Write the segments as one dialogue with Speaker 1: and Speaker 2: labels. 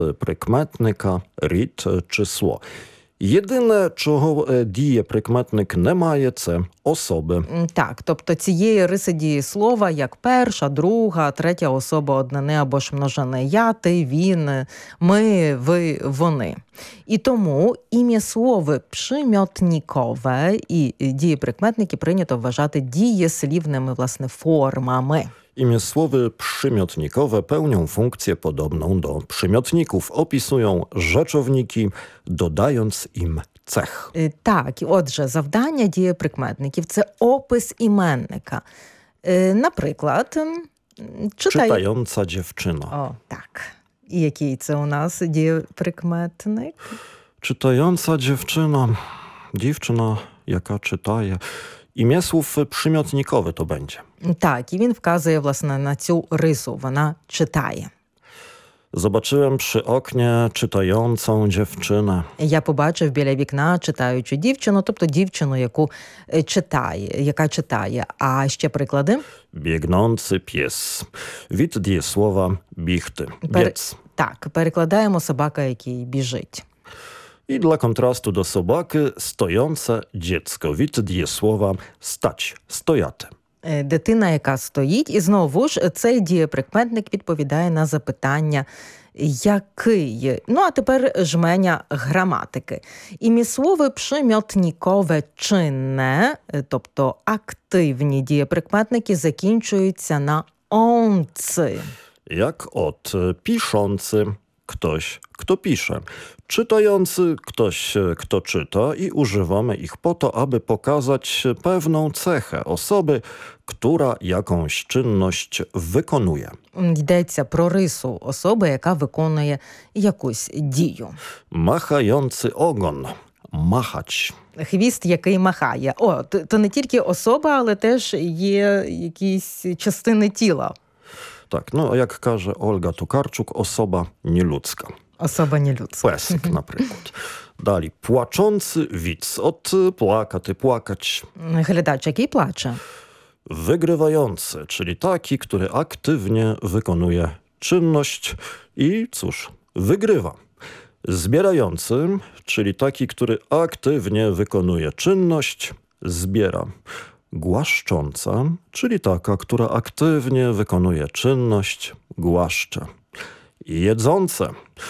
Speaker 1: Прикметника, рід, число. Єдине, чого дієприкметник не має, це особи.
Speaker 2: Так, тобто цієї риси дієслова, як перша, друга, третя особа однини або ж множини. Я, ти, він, ми, ви, вони. І тому ім'яслови przymiotnikowe і дієприкметники прийнято вважати дієслівними, власне, формами.
Speaker 1: Imiesłowy przymiotnikowe pełnią funkcję podobną do przymiotników. Opisują rzeczowniki, dodając im cech.
Speaker 2: Так, отже, завдання дієприкметників – це опис іменника. Наприклад,
Speaker 1: Czytająca dziewczyna.
Speaker 2: О, так. І який це у нас дієприкметник?
Speaker 1: Czytająca dziewczyna. Дівчина, яка читає. Imiesłów przymiotnikowy to będzie.
Speaker 2: Так, і він вказує, власне, на цю рису. Вона читає.
Speaker 1: Zobaczyłem przy oknie czytającą dziewczynę.
Speaker 2: Я побачив біля вікна читаючу дівчину, тобто дівчину, яка читає. А ще приклади?
Speaker 1: Biegnący pies. Від дієслова бігти. Biec.
Speaker 2: Так, перекладаємо собака, який біжить.
Speaker 1: I dla kontrastu do собаки stojące dziecko. Від дієслова stać. Стояти.
Speaker 2: Дитина, яка стоїть. І знову ж цей дієприкметник відповідає на запитання «який?». Ну, а тепер жменя граматики. Ім'яслови przymiotnikowe czynne, тобто активні дієприкметники, закінчуються на «онци».
Speaker 1: Jak od piszący, ktoś, kto pisze. Czytający, ktoś, kto czyta i używamy ich po to, aby pokazać pewną cechę osoby, która jakąś czynność wykonuje.
Speaker 2: Йдеться про рису особи, яка виконує якусь дію.
Speaker 1: Machający ogon. Machać.
Speaker 2: Хвіст, який махає. О, то не тільки особа, але теж є якісь частини тіла.
Speaker 1: Tak, no jak każe Olga Tokarczuk, osoba nieludzka.
Speaker 2: Особа нелюдська.
Speaker 1: Pesek na przykład. Dali płaczący widz. Od płakaty, płakać.
Speaker 2: Глядач, який плаче.
Speaker 1: Wygrywający, czyli taki, który aktywnie wykonuje czynność i cóż, wygrywa. Zbierający, czyli taki, który aktywnie wykonuje czynność, zbiera. Głaszcząca, czyli taka, która aktywnie wykonuje czynność, głaszcze. Jedzące,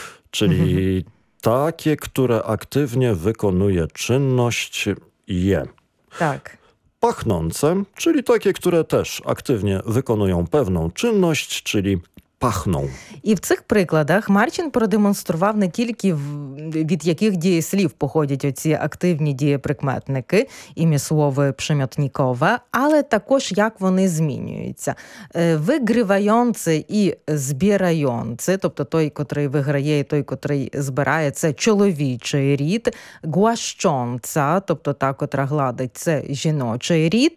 Speaker 1: czyli takie, które aktywnie wykonuje czynność, je.
Speaker 2: Так.
Speaker 1: Pachnące, czyli takie, które też aktywnie wykonują pewną czynność, czyli pachną.
Speaker 2: І в цих прикладах Марчин продемонстрував не тільки від яких дієслів походять оці активні дієприкметники, ім'яслови przymiotnikowe, але також як вони змінюються. Виграваючи і збираючи, тобто той, котрий виграє, і той, котрий збирає, це чоловічий рід. Głaszcząca, тобто та, котра гладить, це жіночий рід.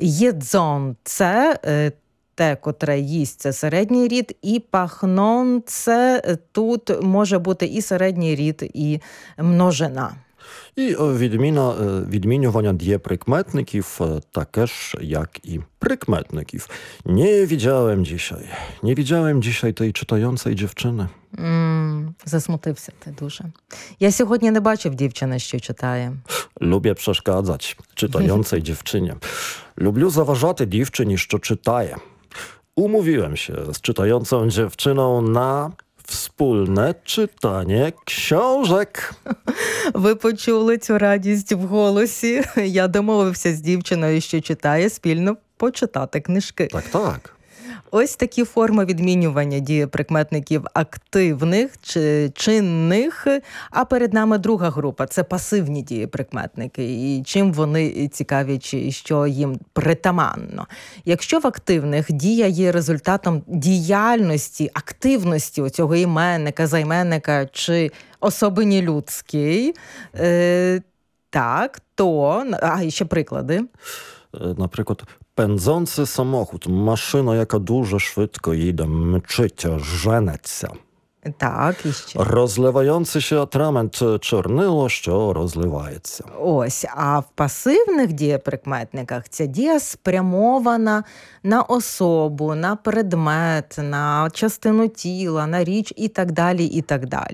Speaker 2: Jedzące, те, котре їсть, це середній рід, і пахнące, тут може бути і середній рід, і множина.
Speaker 1: І відмінювання дієприкметників також, як і прикметників. Nie widziałem dzisiaj tej czytającej dziewczyny.
Speaker 2: Засмутився ти дуже. Я сьогодні не бачив дівчини, що читає.
Speaker 1: Lubię przeszkadzać czytającej dziewczynie. Lubię zaważати дівчині, що читає. Umówiłem się z czytającą dziewczyną na wspólne czytanie książek.
Speaker 2: Ви почули цю радість в голосі. Я домовився з дівчиною, що читає, спільно почитати книжки.
Speaker 1: Так.
Speaker 2: Ось такі форми відмінювання дієприкметників активних чи чинних. А перед нами друга група – це пасивні дієприкметники. І чим вони цікаві, чи що їм притаманно. Якщо в активних дія є результатом діяльності, активності оцього іменника, займенника чи особи нелюдської, так, то... А, і ще приклади.
Speaker 1: Наприклад, pędzący samochód, maszyna, jaka дуже швидко їде, мчить, женеться.
Speaker 2: Так, і ще.
Speaker 1: Розливаючи się атрамент – чорнило, що розливається.
Speaker 2: Ось, а в пасивних дієприкметниках ця дія спрямована на особу, на предмет, на частину тіла, на річ і так далі, і так далі.